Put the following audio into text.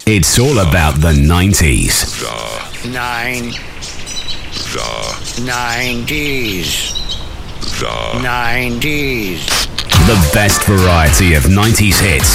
It's all about the 90s. The 90s. The 90s. The best variety of 90s hits